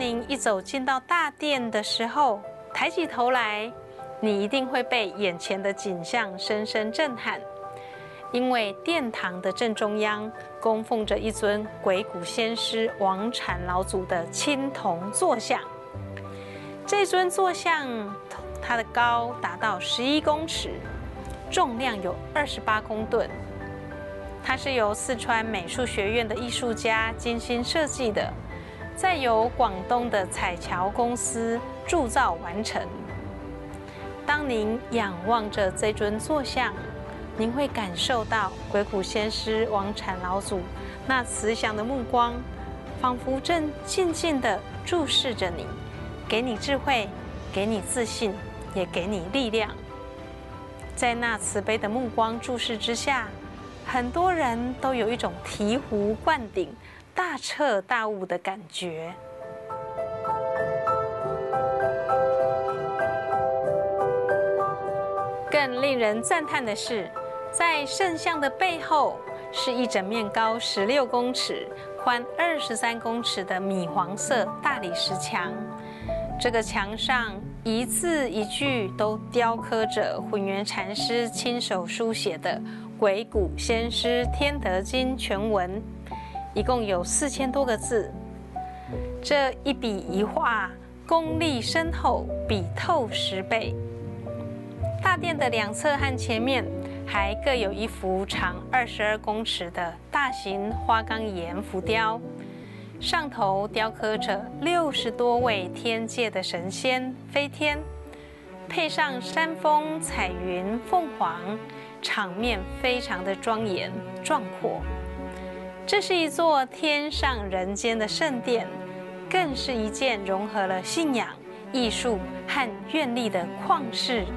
您一走进到大殿的时候，抬起头来，你一定会被眼前的景象深深震撼。因为殿堂的正中央供奉着一尊鬼谷先师王禅老祖的青铜坐像。这尊坐像，它的高达到11公尺，重量有28公吨。它是由四川美术学院的艺术家精心设计的，再由广东的彩桥公司铸造完成。当您仰望着这尊坐像，您会感受到鬼谷先师王禅老祖那慈祥的目光，仿佛正静静地注视着你，给你智慧，给你自信，也给你力量。在那慈悲的目光注视之下，很多人都有一种醍醐灌顶、大彻大悟的感觉。更令人赞叹的是，在圣像的背后是一整面高16公尺、宽23公尺的米黄色大理石墙。这个墙上一字一句都雕刻着混元禅师亲手书写的《鬼谷先师天德经》全文，一共有4000多个字。这一笔一画功力深厚，笔透10倍。大殿的两侧和前面还各有一幅长22公尺的大型花岗岩浮雕，上头雕刻着60多位天界的神仙飞天，配上山峰、彩云、凤凰，场面非常的庄严壮阔。这是一座天上人间的圣殿，更是一件融合了信仰、艺术和愿力的旷世